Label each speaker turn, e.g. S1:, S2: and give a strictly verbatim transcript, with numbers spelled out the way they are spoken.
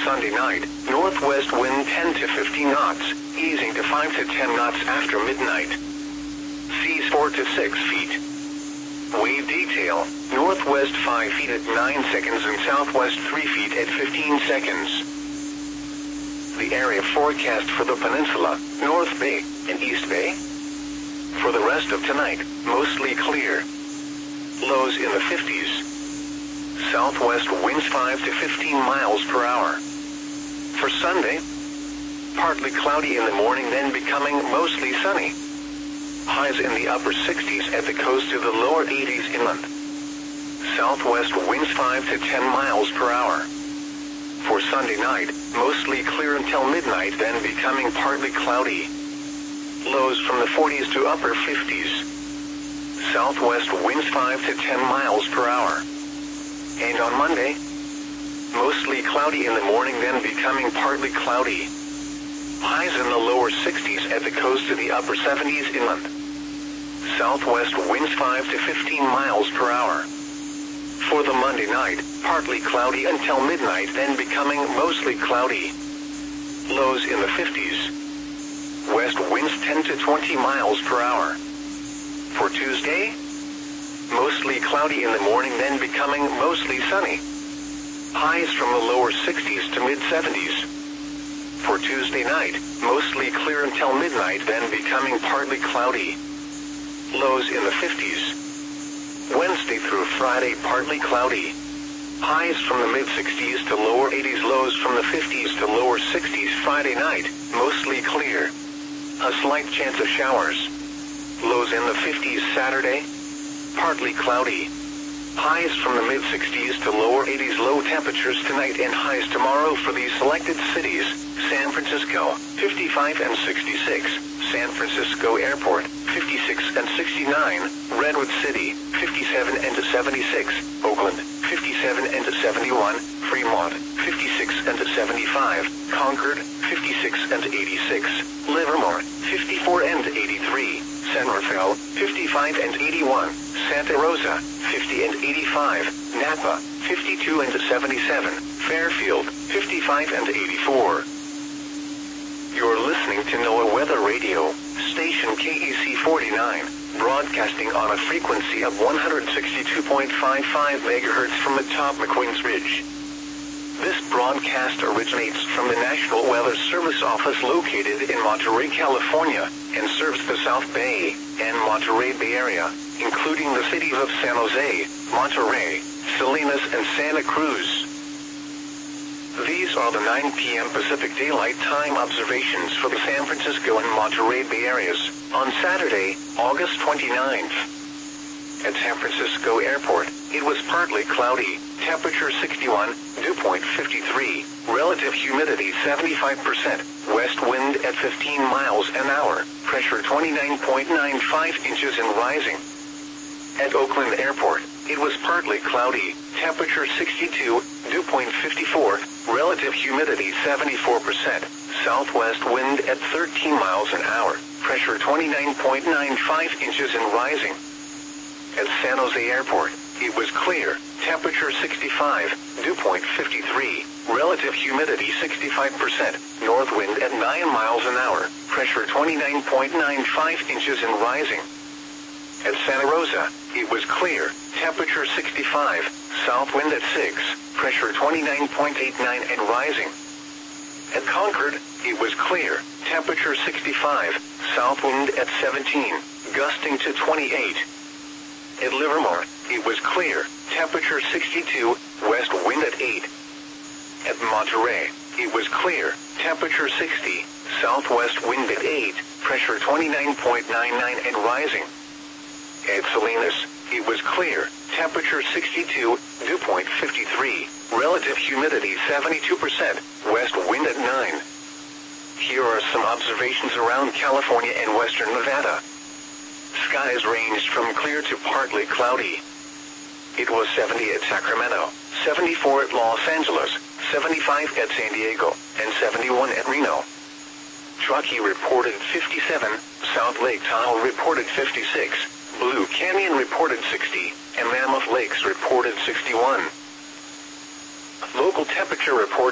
S1: Sunday night, northwest wind ten to fifteen knots, easing to five to ten knots after midnight. Seas four to six feet. Wave detail, northwest five feet at nine seconds and southwest three feet at fifteen seconds. The area forecast for the peninsula, North Bay and East Bay. For the rest of tonight, mostly clear. Lows in the fifties. Southwest winds five to fifteen miles per hour. For Sunday, partly cloudy in the morning, then becoming mostly sunny. Highs in the upper sixties at the coast to the lower eighties inland. Southwest winds five to ten miles per hour. For Sunday night, mostly clear until midnight, then becoming partly cloudy. Lows from the forties to upper fifties. Southwest winds five to ten miles per hour. And on Monday, mostly cloudy in the morning, then becoming partly cloudy. Highs in the lower sixties at the coast to the upper seventies inland. Southwest winds five to fifteen miles per hour. For the Monday night, partly cloudy until midnight, then becoming mostly cloudy. Lows in the fifties. West winds ten to twenty miles per hour. For Tuesday, mostly cloudy in the morning, then becoming mostly sunny. Highs from the lower sixties to mid-seventies. For Tuesday night, mostly clear until midnight, then becoming partly cloudy. Lows in the fifties. Wednesday through Friday, partly cloudy. Highs from the mid-sixties to lower eighties, lows from the fifties to lower sixties. Friday night, mostly clear. A slight chance of showers. Lows in the fifties. Saturday, partly cloudy. Highs from the mid-sixties to lower eighties, low temperatures tonight and highs tomorrow for these selected cities: San Francisco, fifty-five and sixty-six, San Francisco Airport, fifty-six and sixty-nine, Redwood City, fifty-seven and seventy-six, Oakland, fifty-seven and seventy-one, Fremont, fifty-six and seventy-five, Concord, fifty-six and eighty-six, Livermore, fifty-four and eighty-three, San Rafael, fifty-five and eighty-one, Santa Rosa, fifty and eighty-five, Napa, fifty-two and seventy-seven, Fairfield, fifty-five and eighty-four. You're listening to NOAA Weather Radio, station K E C forty-nine, broadcasting on a frequency of one hundred sixty-two point five five megahertz from atop McQueen's Ridge. This broadcast originates from the National Weather Service office located in Monterey, California, and serves the South Bay and Monterey Bay Area, including the cities of San Jose, Monterey, Salinas, and Santa Cruz. These are the nine p m Pacific Daylight Time observations for the San Francisco and Monterey Bay areas on Saturday, August twenty-ninth. At San Francisco Airport, it was partly cloudy, temperature sixty-one, dew point fifty-three, relative humidity seventy-five percent, west wind at fifteen miles an hour, pressure twenty-nine point nine five inches and rising. At Oakland Airport, it was partly cloudy, temperature sixty-two, dew point fifty-four, relative humidity seventy-four percent, southwest wind at thirteen miles an hour, pressure twenty-nine point nine five inches and rising. At San Jose Airport, it was clear, temperature sixty-five, dew point fifty-three, relative humidity sixty-five percent, north wind at nine miles an hour, pressure twenty-nine point nine five inches and rising. At Santa Rosa, it was clear, temperature sixty-five, south wind at six, pressure twenty-nine point eight nine and rising. At Concord, it was clear, temperature sixty-five, south wind at seventeen, gusting to twenty-eight. At Livermore, it was clear, temperature sixty-two, west wind at eight. At Monterey, it was clear, temperature sixty, southwest wind at eight, pressure twenty-nine point nine nine and rising. At Salinas, it was clear, temperature sixty-two, dew point fifty-three, relative humidity seventy-two percent, west wind at nine. Here are some observations around California and western Nevada. Skies ranged from clear to partly cloudy. It was seventy at Sacramento, seventy-four at Los Angeles, seventy-five at San Diego, and seventy-one at Reno. Truckee reported fifty-seven, South Lake Tahoe reported fifty-six, Blue Canyon reported sixty, and Mammoth Lakes reported sixty-one. Local temperature report